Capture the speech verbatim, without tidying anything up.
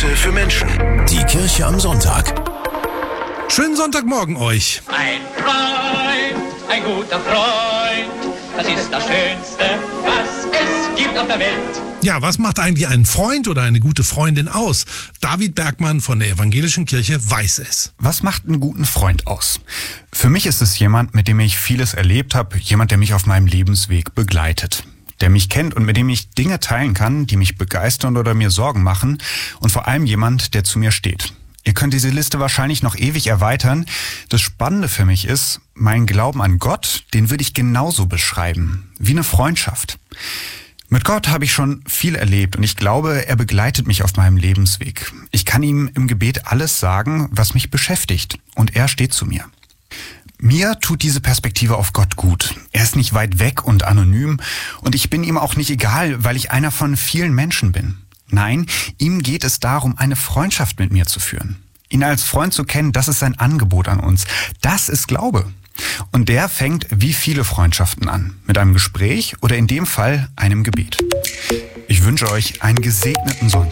Impulse für Menschen. Die Kirche am Sonntag. Schönen Sonntagmorgen euch. Ein Freund, ein guter Freund, das ist das Schönste, was es gibt auf der Welt. Ja, was macht eigentlich einen Freund oder eine gute Freundin aus? David Bergmann von der Evangelischen Kirche weiß es. Was macht einen guten Freund aus? Für mich ist es jemand, mit dem ich vieles erlebt habe, jemand, der mich auf meinem Lebensweg begleitet, der mich kennt und mit dem ich Dinge teilen kann, die mich begeistern oder mir Sorgen machen, und vor allem jemand, der zu mir steht. Ihr könnt diese Liste wahrscheinlich noch ewig erweitern. Das Spannende für mich ist, mein Glauben an Gott, den würde ich genauso beschreiben, wie eine Freundschaft. Mit Gott habe ich schon viel erlebt und ich glaube, er begleitet mich auf meinem Lebensweg. Ich kann ihm im Gebet alles sagen, was mich beschäftigt, und er steht zu mir. Mir tut diese Perspektive auf Gott gut. Er ist nicht weit weg und anonym, und ich bin ihm auch nicht egal, weil ich einer von vielen Menschen bin. Nein, ihm geht es darum, eine Freundschaft mit mir zu führen. Ihn als Freund zu kennen, das ist sein Angebot an uns. Das ist Glaube. Und der fängt wie viele Freundschaften an. Mit einem Gespräch oder in dem Fall einem Gebet. Ich wünsche euch einen gesegneten Sonntag.